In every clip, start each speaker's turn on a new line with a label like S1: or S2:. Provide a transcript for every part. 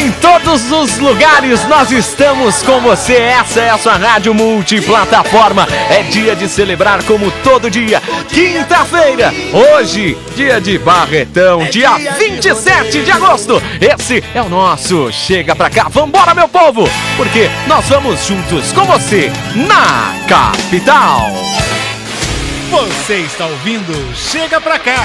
S1: Em todos os lugares nós estamos com você. Essa é a sua rádio multiplataforma. É dia de celebrar como todo dia. Quinta-feira, hoje, dia de Barretão, dia 27 de agosto. Esse é o nosso Chega Pra Cá. Vambora, meu povo, porque nós vamos juntos com você na capital.
S2: Você está ouvindo Chega Pra Cá.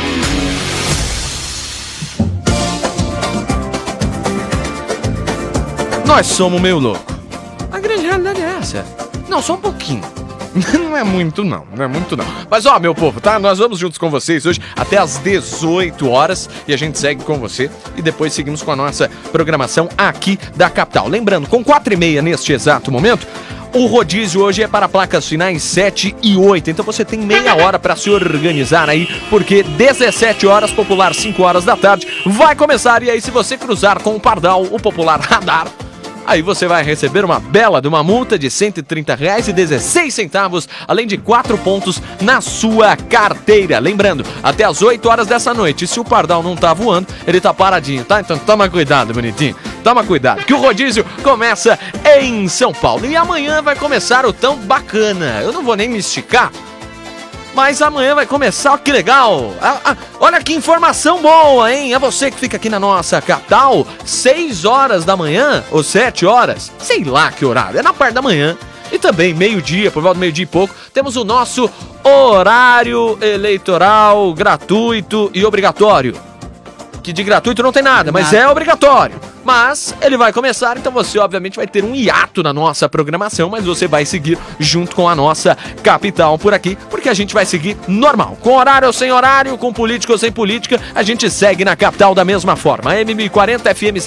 S1: Nós somos meio louco. A grande realidade é essa. Não, só um pouquinho. Não é muito não. Mas ó, meu povo, tá? Nós vamos juntos com vocês hoje até às 18 horas e a gente segue com você e depois seguimos com a nossa programação aqui da capital. Lembrando, com 4h30 neste exato momento, o rodízio hoje é para placas finais 7 e 8, então você tem meia hora para se organizar aí, porque 17 horas, popular 5 horas da tarde, vai começar. E aí, se você cruzar com o Pardal, o popular Radar, aí você vai receber uma bela de uma multa de R$ 130,16, além de 4 pontos na sua carteira. Lembrando, até as 8 horas dessa noite, se o Pardal não tá voando, ele tá paradinho, tá? Então toma cuidado, bonitinho. Toma cuidado, que o rodízio começa em São Paulo. E amanhã vai começar o tão bacana. Eu não vou nem me esticar, mas amanhã vai começar, ó, que legal. Olha que informação boa, hein? É você que fica aqui na nossa capital, 6 horas da manhã ou 7 horas, sei lá que horário, é na parte da manhã. E também meio-dia, por volta do meio-dia e pouco, temos o nosso horário eleitoral gratuito e obrigatório. Que de gratuito não tem nada, mas é obrigatório. Mas ele vai começar, então você obviamente vai ter um hiato na nossa programação, mas você vai seguir junto com a nossa capital por aqui, porque a gente vai seguir normal. Com horário ou sem horário, com política ou sem política, a gente segue na capital da mesma forma. M1040 FM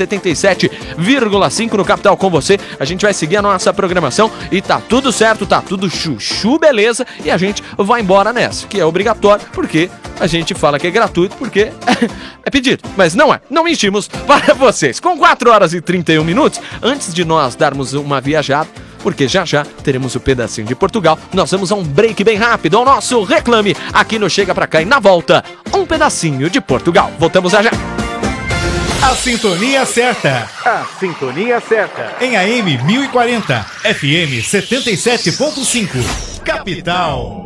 S1: 77,5 no capital com você. A gente vai seguir a nossa programação e tá tudo certo, tá tudo chuchu, beleza. E a gente vai embora nessa, que é obrigatório, porque a gente fala que é gratuito, porque é pedido. Mas não é, não mentimos para vocês. Com 4 horas e 31 minutos, antes de nós darmos uma viajada, porque já teremos o pedacinho de Portugal, nós vamos a um break bem rápido, ao nosso Reclame, aqui no Chega Pra Cá, e na volta, um pedacinho de Portugal. Voltamos já.
S2: A sintonia certa.
S3: A sintonia certa.
S2: Em AM 1040, FM 77,5. Capital.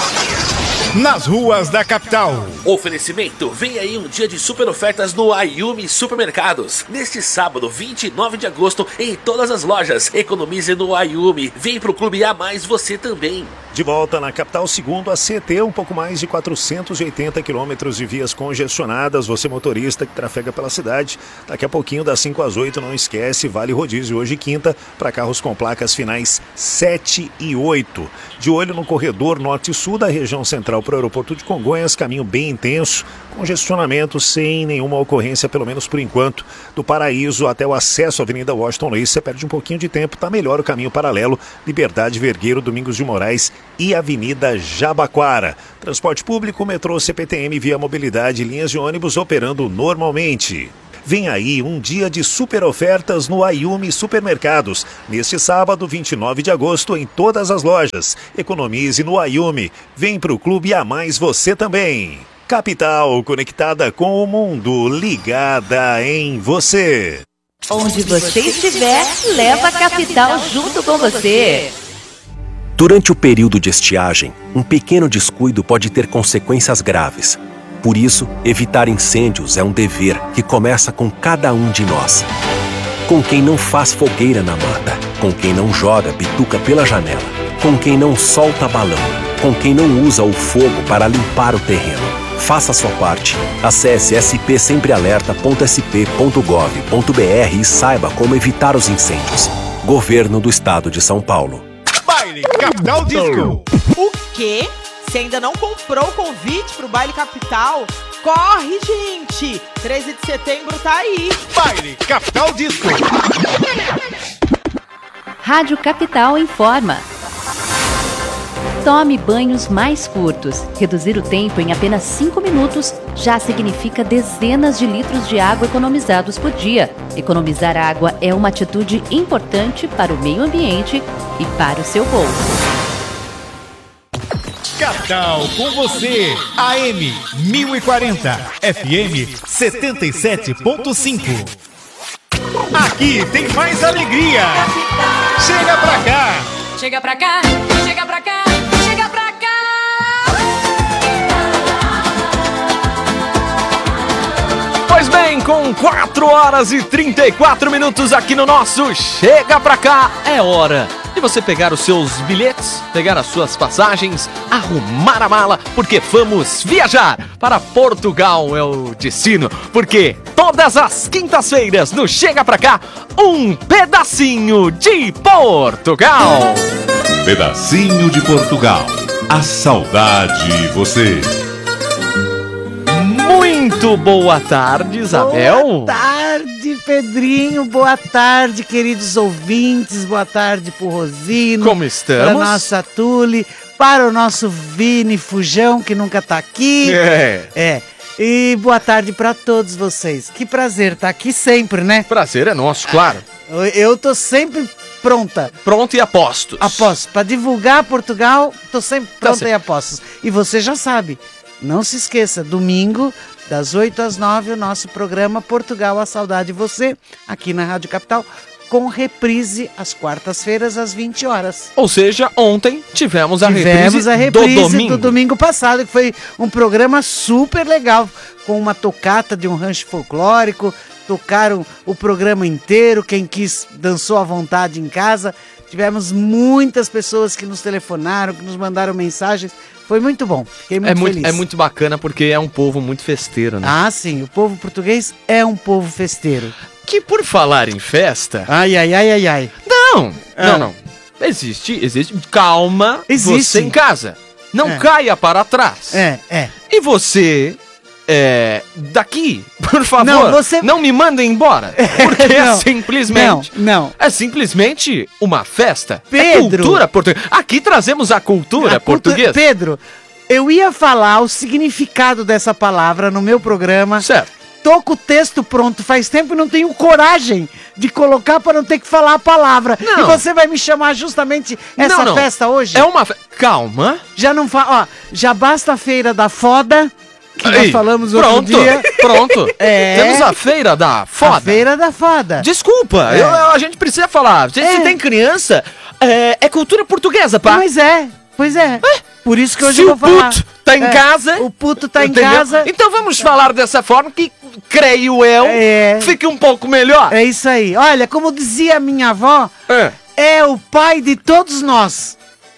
S2: Nas ruas da capital.
S4: Oferecimento, vem aí um dia de super ofertas no Ayumi Supermercados. Neste sábado, 29 de agosto, em todas as lojas. Economize no Ayumi. Vem pro Clube A+, você também.
S5: De volta na capital, segundo a CT, um pouco mais de 480 quilômetros de vias congestionadas. Você, motorista que trafega pela cidade, daqui a pouquinho, das 5 às 8, não esquece, vale rodízio hoje quinta, para carros com placas finais 7 e 8. De olho no corredor norte e sul da região central para o aeroporto de Congonhas, caminho bem intenso, congestionamento sem nenhuma ocorrência, pelo menos por enquanto. Do Paraíso até o acesso à Avenida Washington Luiz, você perde um pouquinho de tempo, tá melhor o caminho paralelo, Liberdade, Vergueiro, Domingos de Moraes e Avenida Jabaquara. Transporte público, metrô, CPTM, Via Mobilidade, linhas de ônibus operando normalmente. Vem aí um dia de super ofertas no Ayumi Supermercados. Neste sábado, 29 de agosto, em todas as lojas. Economize no Ayumi. Vem pro Clube A+, você também. Capital, conectada com o mundo, ligada em você.
S6: Onde você estiver, leva a capital junto com você.
S7: Durante o período de estiagem, um pequeno descuido pode ter consequências graves. Por isso, evitar incêndios é um dever que começa com cada um de nós. Com quem não faz fogueira na mata, com quem não joga bituca pela janela, com quem não solta balão, com quem não usa o fogo para limpar o terreno. Faça a sua parte. Acesse spsemprealerta.sp.gov.br e saiba como evitar os incêndios. Governo do Estado de São Paulo.
S2: Baile Capital Disco.
S8: O quê? Você ainda não comprou o convite pro Baile Capital? Corre, gente! 13 de setembro tá aí.
S2: Baile Capital Disco.
S6: Rádio Capital informa. Tome banhos mais curtos. Reduzir o tempo em apenas 5 minutos já significa dezenas de litros de água economizados por dia. Economizar água é uma atitude importante para o meio ambiente e para o seu bolso.
S2: Capital com você, AM 1040, FM 77,5. Aqui tem mais alegria. Chega pra cá.
S9: Chega pra cá, chega pra cá, chega pra cá.
S1: Pois bem, com 4 horas e 34 minutos aqui no nosso Chega Pra Cá, é hora de você pegar os seus bilhetes, pegar as suas passagens, arrumar a mala, porque vamos viajar para Portugal, é o destino, porque todas as quintas-feiras no Chega Pra Cá, um pedacinho de Portugal.
S10: Pedacinho de Portugal, a saudade você.
S1: Muito boa tarde, Isabel.
S11: Boa tarde, Pedrinho. Boa tarde, queridos ouvintes. Boa tarde pro Rosino.
S1: Como estamos?
S11: Para a nossa Tule, para o nosso Vini Fujão, que nunca tá aqui. E boa tarde para todos vocês. Que prazer estar aqui sempre, né?
S1: Prazer é nosso, claro.
S11: Eu tô sempre pronta.
S1: Pronto e a postos.
S11: Para divulgar Portugal, tô sempre pronta e a postos. E você já sabe, não se esqueça, domingo, das 8 às 9, o nosso programa Portugal, a Saudade de Você, aqui na Rádio Capital, com reprise às quartas-feiras, às 20 horas.
S1: Ou seja, ontem tivemos a reprise
S11: do domingo passado, que foi um programa super legal, com uma tocata de um rancho folclórico, tocaram o programa inteiro, quem quis dançou à vontade em casa. Tivemos muitas pessoas que nos telefonaram, que nos mandaram mensagens. Foi muito bom, fiquei muito feliz.
S1: É muito bacana porque é um povo muito festeiro, né?
S11: Ah, sim, o povo português é um povo festeiro.
S1: Que por falar em festa...
S11: Ai.
S1: Não. Existe. Calma,
S11: existe.
S1: Você em casa. Não caia para trás. E você... daqui, por favor, não me mandem embora, porque é simplesmente...
S11: Não.
S1: É simplesmente uma festa.
S11: Pedro.
S1: É cultura portuguesa. Aqui trazemos a cultura portuguesa.
S11: Pedro, eu ia falar o significado dessa palavra no meu programa.
S1: Certo.
S11: Tô com o texto pronto, faz tempo e não tenho coragem de colocar para não ter que falar a palavra.
S1: Não.
S11: E você vai me chamar justamente essa festa hoje?
S1: É uma festa. Calma.
S11: Já não ó, já basta a feira da foda, que nós falamos outro dia.
S1: Pronto. Temos a feira da foda.
S11: A feira da foda.
S1: Desculpa, a gente precisa falar. Se tem criança, é cultura portuguesa, pá.
S11: Pois é. Por isso que hoje eu vou falar.
S1: Se o puto tá em casa...
S11: O puto tá em casa...
S1: Então vamos falar dessa forma que, creio eu, fique um pouco melhor.
S11: É isso aí. Olha, como dizia a minha avó, é o pai de todos nós.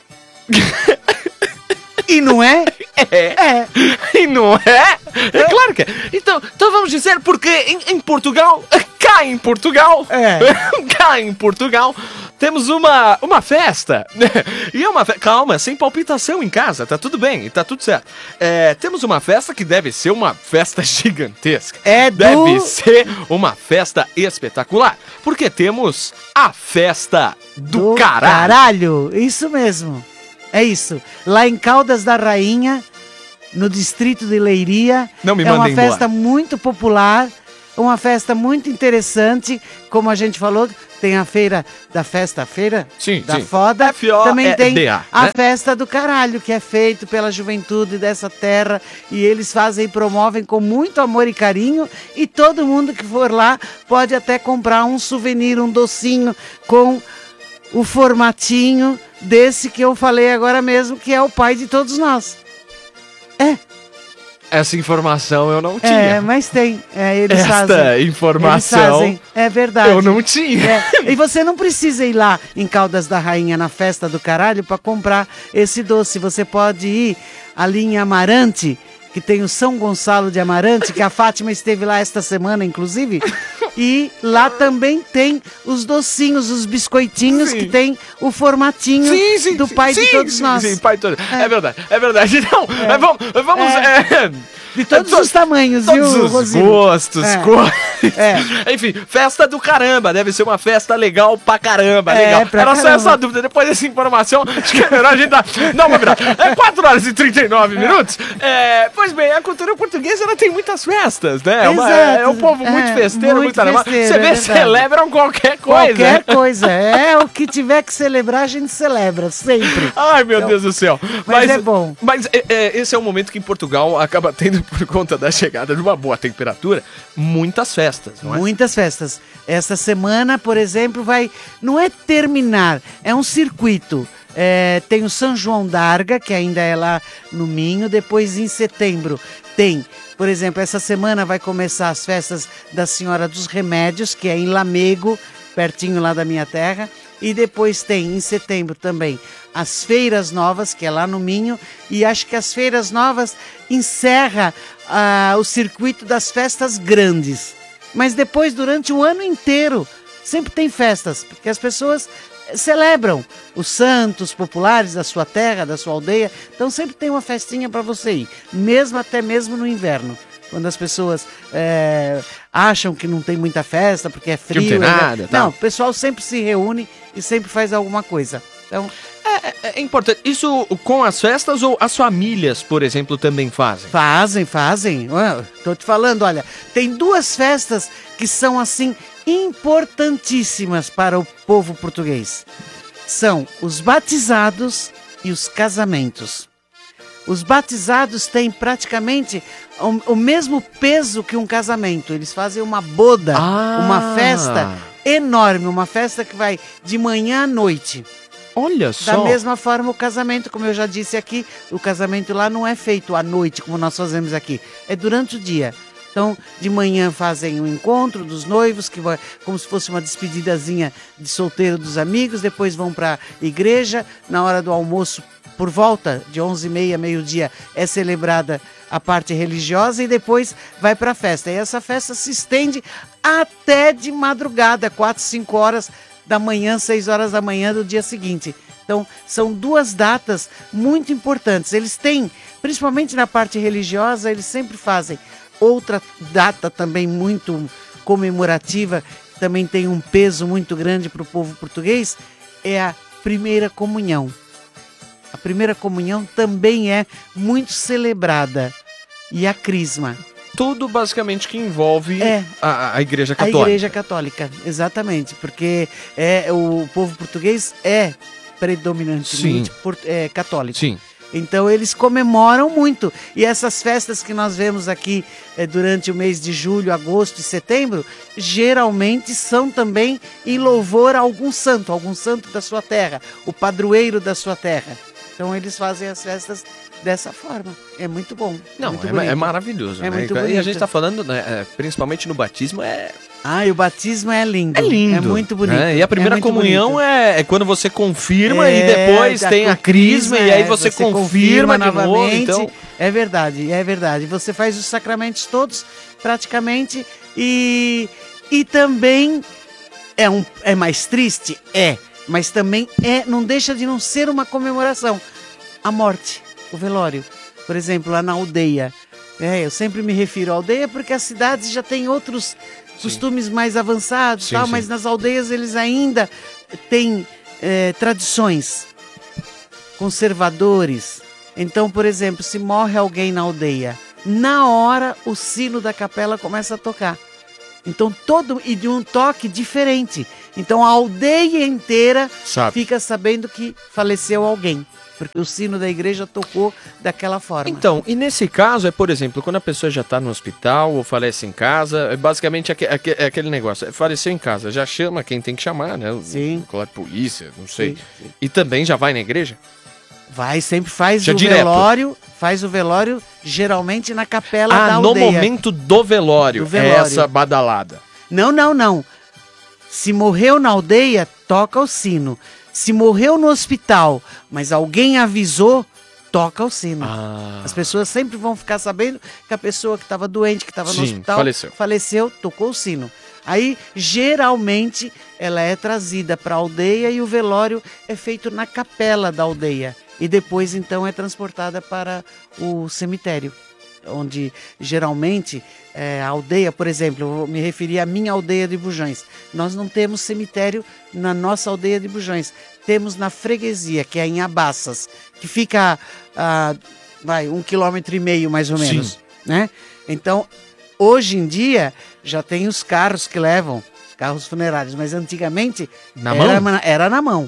S11: E não é?
S1: E não é? É claro que é. Então vamos dizer, porque em Portugal, cá em Portugal, temos uma festa. E é uma festa. Calma, sem palpitação em casa, tá tudo bem, tá tudo certo. Temos uma festa que deve ser uma festa gigantesca. Deve ser uma festa espetacular. Porque temos a festa do caralho.
S11: Isso mesmo. É isso. Lá em Caldas da Rainha, no distrito de Leiria, é uma festa muito popular, uma festa muito interessante. Como a gente falou, tem a feira da foda. Também tem a festa do caralho, que é feito pela juventude dessa terra. E eles fazem e promovem com muito amor e carinho. E todo mundo que for lá pode até comprar um souvenir, um docinho com o formatinho desse que eu falei agora mesmo, que é o pai de todos nós.
S1: Essa informação eu não tinha.
S11: Mas tem. Eles
S1: Esta
S11: fazem.
S1: informação
S11: Eles fazem. É verdade.
S1: eu não tinha.
S11: E você não precisa ir lá em Caldas da Rainha na festa do caralho para comprar esse doce. Você pode ir ali em Amarante, que tem o São Gonçalo de Amarante, que a Fátima esteve lá esta semana, inclusive. E lá também tem os docinhos, os biscoitinhos, que tem o formatinho do pai de todos nós.
S1: Sim, pai de todos. É verdade. Então, vamos...
S11: De todos os tamanhos,
S1: todos
S11: viu,
S1: os
S11: Rosino?
S1: gostos, cores. Enfim, festa do caramba. Deve ser uma festa legal pra caramba. Legal. Era só essa dúvida. Depois dessa informação, acho que é melhor a gente dar uma virada. 4 horas e 39 minutos. Pois bem, a cultura portuguesa ela tem muitas festas, né? É um povo muito festeiro, muito animado. Você vê, celebram qualquer coisa.
S11: Qualquer coisa. O que tiver que celebrar, a gente celebra, sempre.
S1: Ai, meu Deus do céu.
S11: Mas é bom.
S1: Mas esse é o momento que em Portugal acaba tendo, por conta da chegada de uma boa temperatura, muitas festas. festas, não é?
S11: Muitas festas. Essa semana, por exemplo, não é terminar, é um circuito. Tem o São João d'Arga, que ainda é lá no Minho. Depois, em setembro, tem, por exemplo, essa semana vai começar as festas da Senhora dos Remédios, que é em Lamego, pertinho lá da minha terra. E depois tem, em setembro também, as Feiras Novas, que é lá no Minho. E acho que as Feiras Novas encerra o circuito das festas grandes. Mas depois, durante o ano inteiro, sempre tem festas, porque as pessoas celebram os santos populares da sua terra, da sua aldeia. Então sempre tem uma festinha para você ir, até mesmo no inverno. Quando as pessoas acham que não tem muita festa, porque é frio.
S1: Que não tem nada, tá?
S11: Não, o pessoal sempre se reúne e sempre faz alguma coisa. Então,
S1: é importante. Isso com as festas ou as famílias, por exemplo, também fazem?
S11: Fazem. Tô te falando, olha, tem 2 festas que são assim importantíssimas para o povo português. São os batizados e os casamentos. Os batizados têm praticamente o mesmo peso que um casamento. Eles fazem uma boda, uma festa enorme, uma festa que vai de manhã à noite.
S1: Olha só.
S11: Da mesma forma o casamento, como eu já disse aqui, o casamento lá não é feito à noite, como nós fazemos aqui. É durante o dia. Então, de manhã fazem um encontro dos noivos, que vai como se fosse uma despedidazinha de solteiro dos amigos. Depois vão para a igreja. Na hora do almoço, por volta de 11h30, meio-dia, é celebrada a parte religiosa e depois vai para a festa. E essa festa se estende até de madrugada, 4, 5 horas da manhã, 6 horas da manhã do dia seguinte. Então, são 2 datas muito importantes. Eles têm, principalmente na parte religiosa, eles sempre fazem. Outra data também muito comemorativa, que também tem um peso muito grande para o povo português, é a primeira comunhão. A primeira comunhão também é muito celebrada. E a crisma.
S1: Tudo basicamente que envolve a Igreja Católica.
S11: A Igreja Católica, exatamente. Porque o povo português é predominantemente católico.
S1: Sim.
S11: Então eles comemoram muito. E essas festas que nós vemos aqui durante o mês de julho, agosto e setembro, geralmente são também em louvor a algum santo da sua terra, o padroeiro da sua terra. Então eles fazem as festas dessa forma. É muito bom.
S1: Não, é maravilhoso.
S11: É muito bonito.
S1: E a gente está falando, né, principalmente no batismo,
S11: e o batismo é lindo.
S1: É lindo.
S11: É muito bonito.
S1: E a primeira comunhão é quando você confirma e depois tem a crisma e aí você confirma novamente. Então...
S11: É verdade. Você faz os sacramentos todos, praticamente, e também é mais triste? Mas também não deixa de não ser uma comemoração. A morte, o velório. Por exemplo, lá na aldeia. Eu sempre me refiro à aldeia porque as cidades já têm outros costumes mais avançados, mas nas aldeias eles ainda têm tradições conservadores. Então, por exemplo, se morre alguém na aldeia, na hora o sino da capela começa a tocar. Então, e de um toque diferente. Então, a aldeia inteira fica sabendo que faleceu alguém. Porque o sino da igreja tocou daquela forma.
S1: Então, e nesse caso, por exemplo, quando a pessoa já está no hospital ou falece em casa, basicamente aquele negócio, faleceu em casa, já chama quem tem que chamar, né?
S11: Sim.
S1: Claro, polícia, não sei. Sim. E também já vai na igreja?
S11: Sempre faz o velório. Faz o velório, geralmente na capela da aldeia.
S1: No momento do velório, é essa badalada.
S11: Não. Se morreu na aldeia, toca o sino. Se morreu no hospital, mas alguém avisou, toca o sino. As pessoas sempre vão ficar sabendo que a pessoa que estava doente, que estava no hospital, faleceu, tocou o sino. Aí, geralmente, ela é trazida para a aldeia e o velório é feito na capela da aldeia. E depois, então, é transportada para o cemitério, onde, geralmente, a aldeia, por exemplo, eu vou me referir à minha aldeia de Bujões. Nós não temos cemitério na nossa aldeia de Bujões. Temos na freguesia, que é em Abaças, que fica a 1,5 km mais ou menos. Né? Então, hoje em dia, já tem os carros que levam, os carros funerários, mas antigamente era na mão.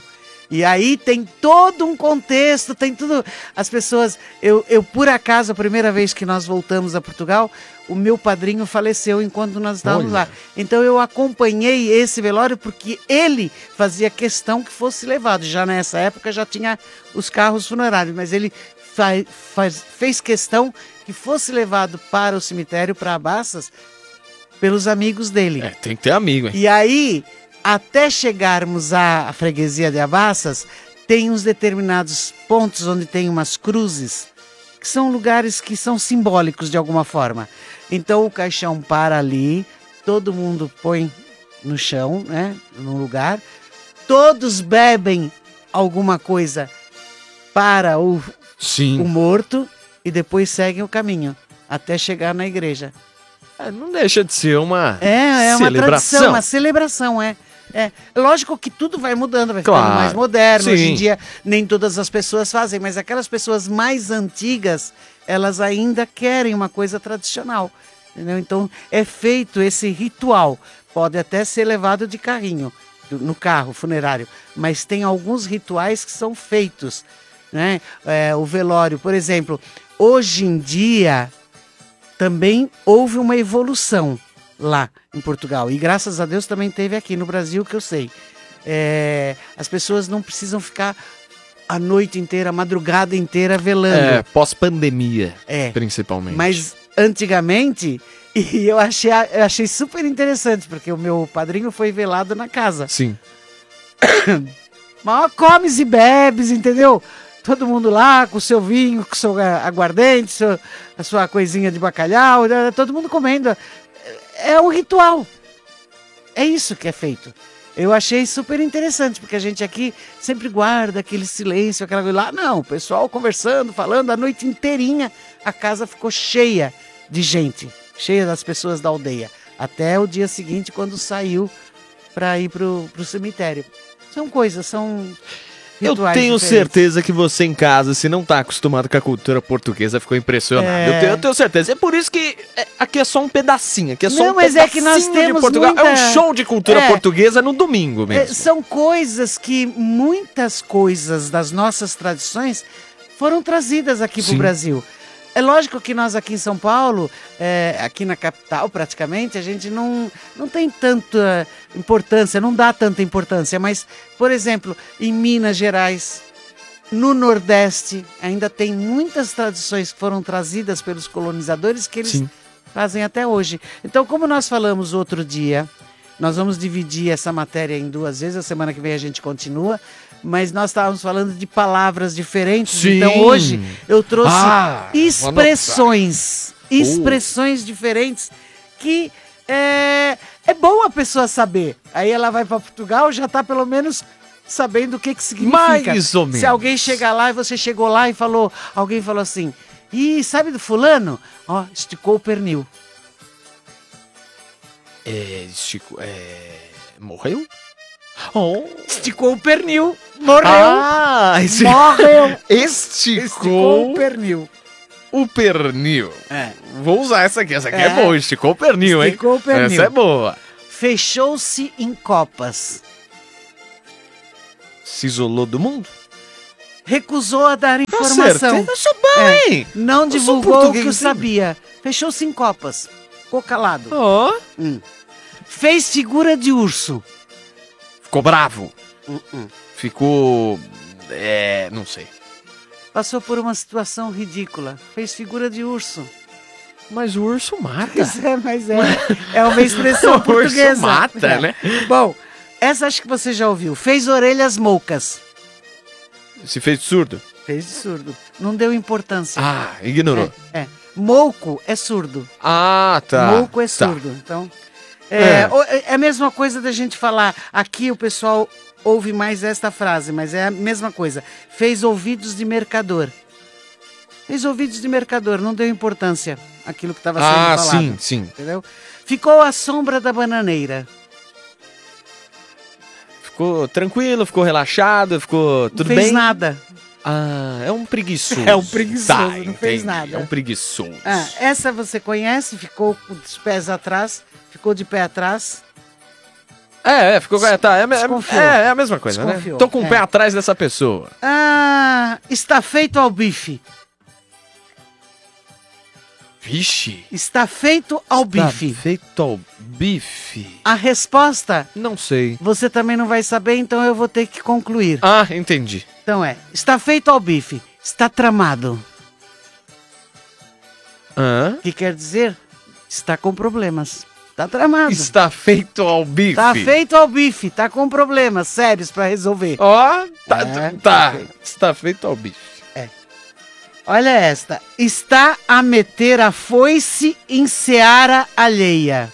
S11: E aí tem todo um contexto, tem tudo. As pessoas. Eu por acaso, a primeira vez que nós voltamos a Portugal, o meu padrinho faleceu enquanto nós estávamos lá. Então eu acompanhei esse velório porque ele fazia questão que fosse levado. Já nessa época já tinha os carros funerários, mas ele fez questão que fosse levado para o cemitério, para Abaças, pelos amigos dele.
S1: Tem que ter amigo, hein?
S11: E aí, até chegarmos à freguesia de Abaças, tem uns determinados pontos onde tem umas cruzes, que são lugares que são simbólicos de alguma forma. Então o caixão para ali, todo mundo põe no chão, né, num lugar, todos bebem alguma coisa para o morto e depois seguem o caminho até chegar na igreja.
S1: Não deixa de ser uma
S11: celebração.
S1: uma tradição,
S11: uma celebração, lógico que tudo vai mudando, vai ficando mais moderno. Hoje em dia nem todas as pessoas fazem, mas aquelas pessoas mais antigas, elas ainda querem uma coisa tradicional, entendeu? Então é feito esse ritual, pode até ser levado de carrinho, no carro funerário, mas tem alguns rituais que são feitos, né? O velório, por exemplo, hoje em dia também houve uma evolução lá em Portugal. E graças a Deus também teve aqui no Brasil, que eu sei. As pessoas não precisam ficar a noite inteira, a madrugada inteira velando.
S1: Pós-pandemia, principalmente.
S11: Mas antigamente, e eu achei super interessante, porque o meu padrinho foi velado na casa.
S1: Sim.
S11: Mas comes e bebes, entendeu? Todo mundo lá com o seu vinho, com o seu aguardente, a sua coisinha de bacalhau, todo mundo comendo. É um ritual. É isso que é feito. Eu achei super interessante, porque a gente aqui sempre guarda aquele silêncio, aquela coisa lá. Não, o pessoal conversando, falando, a noite inteirinha, a casa ficou cheia de gente, cheia das pessoas da aldeia. Até o dia seguinte, quando saiu para ir pro cemitério. São coisas, são...
S1: Eu tenho certeza que você em casa, se não tá acostumado com a cultura portuguesa, ficou impressionado. Eu tenho certeza. É por isso que aqui é só um pedacinho. Aqui é só um
S11: mas
S1: pedacinho
S11: é que nós temos
S1: de Portugal.
S11: muita...
S1: É um show de cultura portuguesa no domingo mesmo.
S11: São coisas que, muitas coisas das nossas tradições foram trazidas aqui pro Brasil. É lógico que nós aqui em São Paulo, aqui na capital praticamente, a gente não tem tanta importância, não dá tanta importância, mas, por exemplo, em Minas Gerais, no Nordeste, ainda tem muitas tradições que foram trazidas pelos colonizadores que eles fazem até hoje. Então, como nós falamos outro dia, nós vamos dividir essa matéria em 2 vezes, a semana que vem a gente continua, mas nós estávamos falando de palavras diferentes, então hoje eu trouxe expressões diferentes que é bom a pessoa saber. Aí ela vai para Portugal, já está pelo menos sabendo o que significa.
S1: Mais ou menos.
S11: Se alguém chegar lá e você chegou lá e alguém falou assim, sabe do fulano? Esticou o pernil.
S1: Morreu?
S11: Esticou o pernil, morreu. Morreu.
S1: Esticou
S11: o pernil.
S1: O pernil. Vou usar essa aqui é boa. Esticou o pernil, hein?
S11: Esticou o pernil.
S1: Essa é boa.
S11: Fechou-se em copas.
S1: Se isolou do mundo?
S11: Recusou a dar informação.
S1: Eu sou bom, hein?
S11: Não divulgou o que sabia. Fechou-se em copas. Ficou calado. Fez figura de urso.
S1: Ficou bravo. Ficou... não sei.
S11: Passou por uma situação ridícula. Fez figura de urso.
S1: Mas o urso mata.
S11: Mas é uma expressão portuguesa.
S1: O urso mata, né?
S11: Bom, essa acho que você já ouviu. Fez orelhas moucas.
S1: Se fez de surdo?
S11: Fez de surdo. Não deu importância.
S1: Ignorou.
S11: Mouco é surdo.
S1: Tá.
S11: Mouco é surdo. Então... É a mesma coisa da gente falar. Aqui o pessoal ouve mais esta frase, mas é a mesma coisa. Fez ouvidos de mercador. Fez ouvidos de mercador, não deu importância àquilo que estava sendo falado.
S1: Sim.
S11: Entendeu? Ficou à sombra da bananeira.
S1: Ficou tranquilo, ficou relaxado, ficou tudo bem?
S11: Não fez nada.
S1: É um preguiçoso.
S11: É um preguiçoso, não fez nada.
S1: É um preguiçoso.
S11: Essa você conhece, ficou com os pés atrás, ficou de pé atrás.
S1: Ficou... Tá, é a mesma coisa,
S11: Desconfiou.
S1: né? Tô com o pé atrás dessa pessoa.
S11: Está feito ao bife.
S1: Vixe.
S11: Está feito ao bife.
S1: Feito ao bife?
S11: A resposta...
S1: Não sei.
S11: Você também não vai saber, então eu vou ter que concluir.
S1: Entendi.
S11: Então está feito ao bife. Está tramado. Que quer dizer, está com problemas. Está tramado.
S1: Está feito ao bife.
S11: Está feito ao bife. Está com problemas sérios para resolver.
S1: Está feito ao bife.
S11: Olha esta. Está a meter a foice em seara alheia.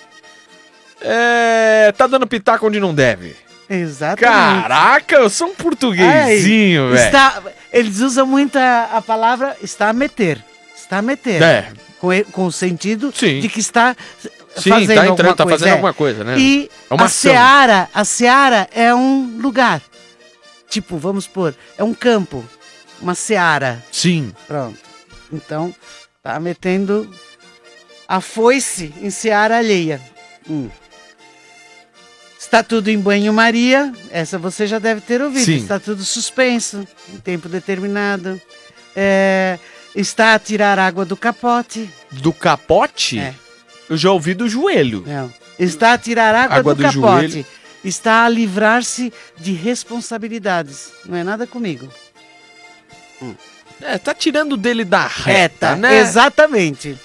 S1: Tá dando pitaco onde não deve.
S11: Exatamente.
S1: Caraca, eu sou um portuguesinho, velho.
S11: Eles usam muito a palavra está a meter. Está a meter. Com o sentido de que está fazendo
S1: tá
S11: alguma
S1: tá
S11: coisa.
S1: Fazendo alguma coisa, né?
S11: E
S1: uma
S11: a seara é um lugar. Tipo, vamos supor, é um campo. Uma seara.
S1: Sim.
S11: Pronto. Então, tá metendo a foice em seara alheia. Está tudo em banho-maria. Essa você já deve ter ouvido.
S1: Sim.
S11: Está tudo suspenso, em tempo determinado. Está a tirar água do capote.
S1: Do capote? Eu já ouvi do joelho.
S11: Não. Está a tirar água do capote. Joelho. Está a livrar-se de responsabilidades. Não é nada comigo.
S1: Tá tirando dele da reta, né?
S11: Exatamente.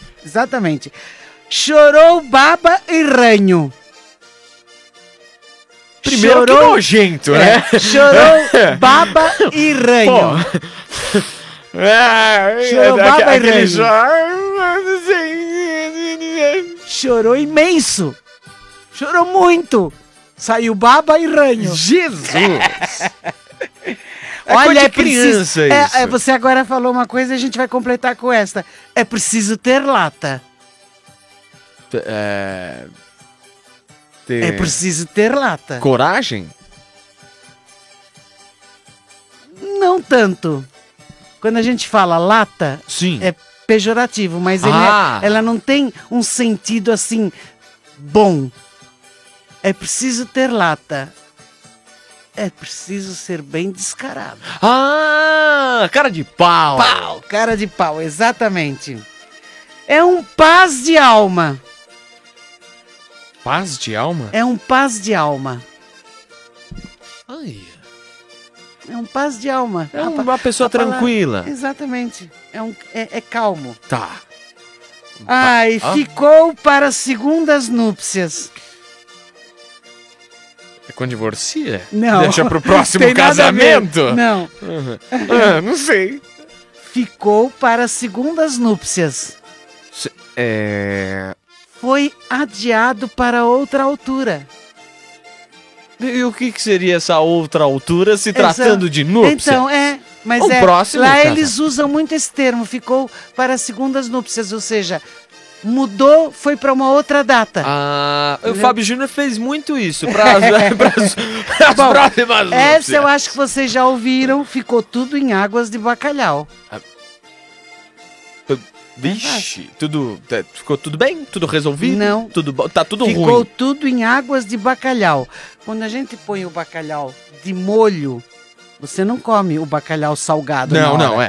S11: Chorou baba e ranho.
S1: Primeiro que nojento, né?
S11: Chorou baba e ranho. Chorou baba e ranho. Chorou imenso. Chorou muito. Saiu baba e ranho.
S1: Jesus!
S11: Olha,
S1: é criança isso.
S11: Você agora falou uma coisa e a gente vai completar com esta. É preciso ter lata. É preciso ter lata.
S1: Coragem?
S11: Não tanto. Quando a gente fala lata, é pejorativo, mas ela não tem um sentido assim bom. É preciso ter lata. É preciso ser bem descarado.
S1: Cara de pau.
S11: Cara de pau, exatamente. É um paz de alma.
S1: Paz de alma?
S11: É um paz de alma.
S1: Ai.
S11: É um paz de alma.
S1: É uma pessoa tranquila.
S11: Exatamente. É calmo.
S1: Tá.
S11: Ficou para segundas núpcias.
S1: É quando divorcia?
S11: Não.
S1: Deixa pro próximo casamento?
S11: Não.
S1: Não sei.
S11: Ficou para segundas núpcias. Foi adiado para outra altura.
S1: E o que seria essa outra altura se tratando de núpcia?
S11: Então, mas
S1: próximo
S11: lá
S1: casamento.
S11: eles usam muito esse termo, ficou para segundas núpcias, ou seja, mudou, foi para uma outra data.
S1: O Fábio Júnior fez muito isso para as próximas núpcias.
S11: Essa eu acho que vocês já ouviram, ficou tudo em águas de bacalhau.
S1: Vixe, ficou tudo bem? Tudo resolvido?
S11: Não.
S1: Tá tudo ruim.
S11: Ficou tudo em águas de bacalhau. Quando a gente põe o bacalhau de molho, você não come o bacalhau salgado.
S1: Não,